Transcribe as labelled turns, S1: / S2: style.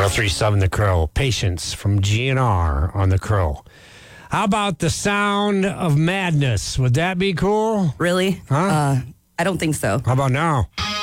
S1: 1037 The Crow. Patience from GNR on The Crow. How about the sound of madness? Would that be cool?
S2: Really?
S1: Huh?
S2: I don't think so.
S1: How about now?